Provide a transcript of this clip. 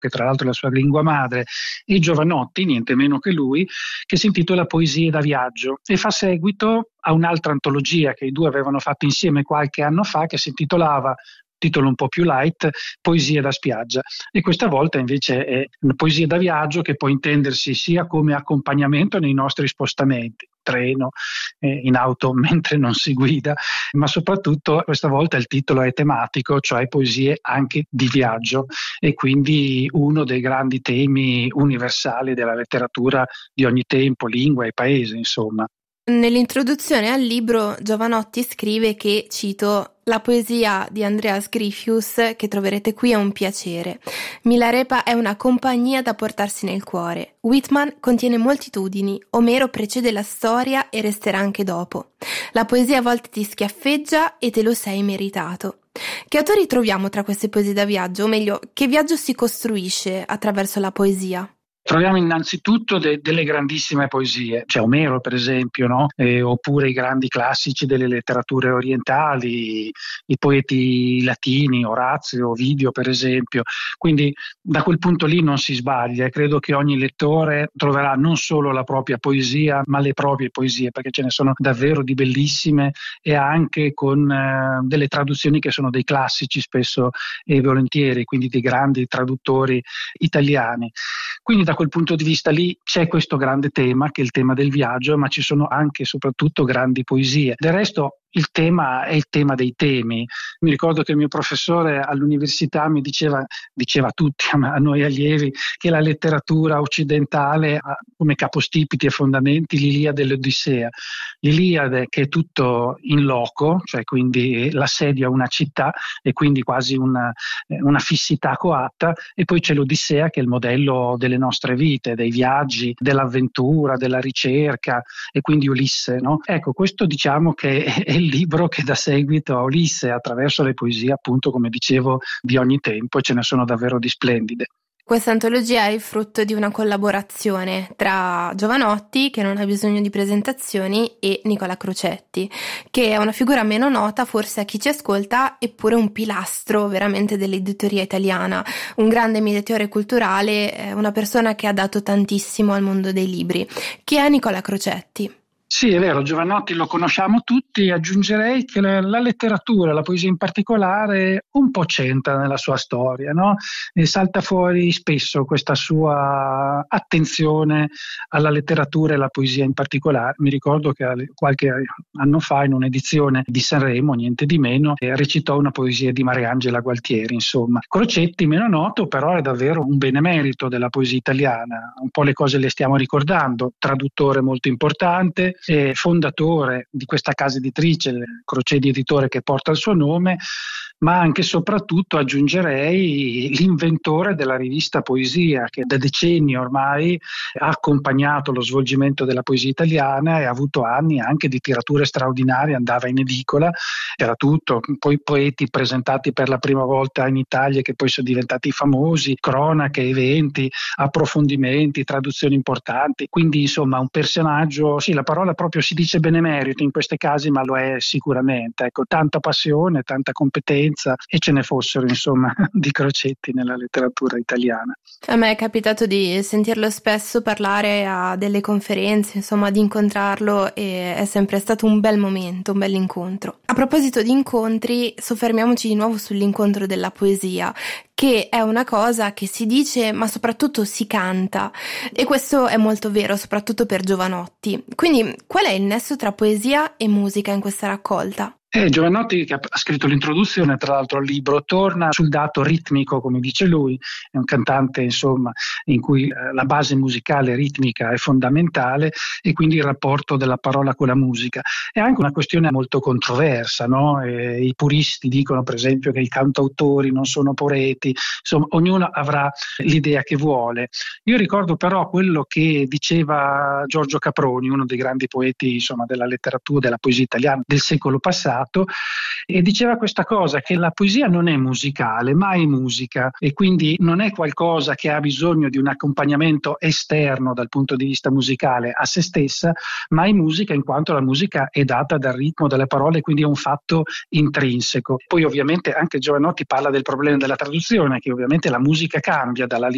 che tra l'altro è la sua lingua madre, e Jovanotti, niente meno che lui, che si intitola Poesie da viaggio e fa seguito a un'altra antologia che i due avevano fatto insieme qualche anno fa, che si intitolava, titolo un po' più light, Poesie da spiaggia, e questa volta invece è una poesia da viaggio che può intendersi sia come accompagnamento nei nostri spostamenti, treno, in auto mentre non si guida, ma soprattutto questa volta il titolo è tematico, cioè poesie anche di viaggio, e quindi uno dei grandi temi universali della letteratura di ogni tempo, lingua e paese, insomma. Nell'introduzione al libro Jovanotti scrive che, cito, la poesia di Andreas Gryphius che troverete qui è un piacere. Milarepa è una compagnia da portarsi nel cuore. Whitman contiene moltitudini, Omero precede la storia e resterà anche dopo. La poesia a volte ti schiaffeggia e te lo sei meritato. Che autori troviamo tra queste poesie da viaggio? O meglio, che viaggio si costruisce attraverso la poesia? Troviamo innanzitutto delle grandissime poesie, c'è Omero per esempio, no? Oppure i grandi classici delle letterature orientali, i poeti latini, Orazio, Ovidio per esempio, quindi da quel punto lì non si sbaglia, e credo che ogni lettore troverà non solo la propria poesia ma le proprie poesie, perché ce ne sono davvero di bellissime, e anche con delle traduzioni che sono dei classici spesso e volentieri, quindi dei grandi traduttori italiani. Quindi da quel punto di vista lì c'è questo grande tema che è il tema del viaggio, ma ci sono anche e soprattutto grandi poesie. Del resto il tema è il tema dei temi. Mi ricordo che il mio professore all'università mi diceva a tutti, a noi allievi, che la letteratura occidentale ha come capostipiti e fondamenti l'Iliade e l'Odissea. L'Iliade che è tutto in loco, cioè quindi l'assedio a una città e quindi quasi una fissità coatta, e poi c'è l'Odissea che è il modello delle nostre vite, dei viaggi, dell'avventura, della ricerca, e quindi Ulisse, no? Ecco, questo diciamo che è il libro che dà seguito a Ulisse attraverso le poesie, appunto, come dicevo, di ogni tempo, e ce ne sono davvero di splendide. Questa antologia è il frutto di una collaborazione tra Jovanotti, che non ha bisogno di presentazioni, e Nicola Crocetti, che è una figura meno nota forse a chi ci ascolta, eppure un pilastro veramente dell'editoria italiana, un grande mediatore culturale, una persona che ha dato tantissimo al mondo dei libri. Chi è Nicola Crocetti? Sì, è vero, Jovanotti lo conosciamo tutti. Aggiungerei che la letteratura, la poesia in particolare, un po' c'entra nella sua storia, no? E salta fuori spesso questa sua attenzione alla letteratura e alla poesia in particolare. Mi ricordo che qualche anno fa, in un'edizione di Sanremo, niente di meno, recitò una poesia di Mariangela Gualtieri, insomma. Crocetti, meno noto, però è davvero un benemerito della poesia italiana. Un po' le cose le stiamo ricordando: traduttore molto importante, fondatore di questa casa editrice, Crocedi Editore, che porta il suo nome, ma anche e soprattutto aggiungerei l'inventore della rivista Poesia, che da decenni ormai ha accompagnato lo svolgimento della poesia italiana e ha avuto anni anche di tirature straordinarie, andava in edicola, era tutto, poi poeti presentati per la prima volta in Italia che poi sono diventati famosi, cronache, eventi, approfondimenti, traduzioni importanti, quindi insomma un personaggio, sì, la parola proprio si dice benemerito in questi casi, ma lo è sicuramente, ecco, tanta passione, tanta competenza, e ce ne fossero insomma di Crocetti nella letteratura italiana. A me è capitato di sentirlo spesso parlare a delle conferenze, insomma di incontrarlo, e è sempre stato un bel momento, un bel incontro. A proposito di incontri, soffermiamoci di nuovo sull'incontro della poesia, che è una cosa che si dice ma soprattutto si canta, e questo è molto vero soprattutto per Jovanotti. Quindi qual è il nesso tra poesia e musica in questa raccolta? Jovanotti, che ha scritto l'introduzione tra l'altro al libro, torna sul dato ritmico, come dice lui, è un cantante insomma in cui la base musicale ritmica è fondamentale, e quindi il rapporto della parola con la musica. È anche una questione molto controversa, no? I puristi dicono per esempio che i cantautori non sono poeti, insomma ognuno avrà l'idea che vuole. Io ricordo però quello che diceva Giorgio Caproni, uno dei grandi poeti insomma della letteratura, della poesia italiana del secolo passato, e diceva questa cosa, che la poesia non è musicale ma è musica, e quindi non è qualcosa che ha bisogno di un accompagnamento esterno dal punto di vista musicale a se stessa, ma è musica in quanto la musica è data dal ritmo delle parole, quindi è un fatto intrinseco. Poi ovviamente anche Jovanotti parla del problema della traduzione, che ovviamente la musica cambia dalla